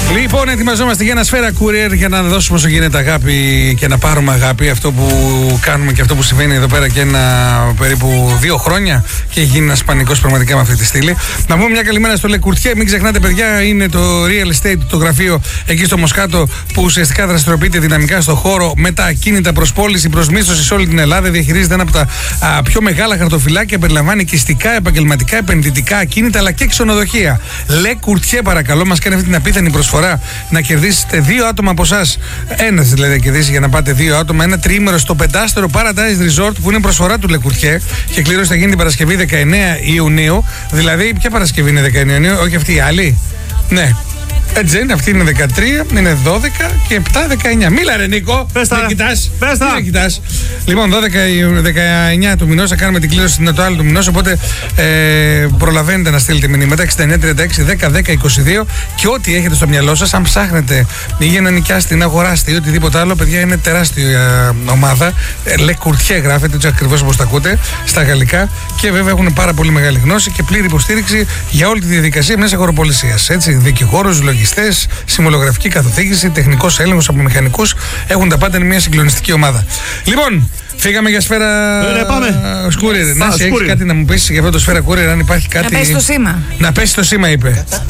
Λοιπόν, ετοιμαζόμαστε για ένα σφαίρα courier για να δώσουμε όσο γίνεται αγάπη και να πάρουμε αγάπη. Αυτό που κάνουμε και αυτό που συμβαίνει εδώ πέρα και περίπου 2 χρόνια και έχει γίνει ένας πανικός πραγματικά με αυτή τη στήλη. Να πούμε μια καλημέρα στο Le Courtier. Μην ξεχνάτε, παιδιά, είναι το real estate, το γραφείο εκεί στο Μοσχάτο που ουσιαστικά δραστηριοποιείται δυναμικά στο χώρο με τα ακίνητα προς πώληση, προς μίσθωση σε όλη την Ελλάδα. Διαχειρίζεται ένα από τα πιο μεγάλα χαρτοφυλάκια. Περιλαμβάνει οικιστικά, επαγγελματικά, επενδυτικά ακίνητα αλλά και ξενοδοχεία. Le Courtier, παρακαλώ, μας κάνει αυτή την απίθανη προσφορά να κερδίσετε 2 άτομα από εσάς. Ένας δηλαδή να κερδίσει για να πάτε 2 άτομα. Ένα τριήμερο στο 5άστερο Paradise Resort που είναι προσφορά του Le Courtier και κλήρωση θα γίνει την Παρασκευή 19 Ιουνίου. Δηλαδή, ποια Παρασκευή είναι 19 Ιουνίου, όχι αυτή η άλλη. Ναι. Έτσι δεν είναι, αυτή είναι 13, είναι 12 και 7, 19. Μίλα ρε Νίκο, δεν κοιτάς. Λοιπόν, 19 του μηνός θα κάνουμε την κλήρωση το άλλο του μηνός, οπότε προλαβαίνετε να στείλετε μηνύματα 6936 10 10 22 και ό,τι έχετε στο μυαλό σας, αν ψάχνετε για να νοικιάσετε, να αγοράσετε ή οτιδήποτε άλλο, παιδιά, είναι τεράστια ομάδα. Le Courtier γράφεται, έτσι ακριβώς όπως τα ακούτε, στα γαλλικά, και βέβαια έχουν πάρα πολύ μεγάλη γνώση και πλήρη υποστήριξη για όλη τη διαδικασία μιας αγοροπολισίας. Έτσι, δικηγόρους, λογιστές, συμβολογραφική καθοδήγηση, τεχνικός έλεγχος από μηχανικούς, έχουν τα πάντα, είναι μια συγκλονιστική ομάδα. Λοιπόν, φύγαμε για σφαίρα courier. Να έχεις κάτι να μου πεις για αυτό το σφαίρα courier, αν υπάρχει κάτι. Να πέσει το σήμα. Να πέσει το σήμα, είπε.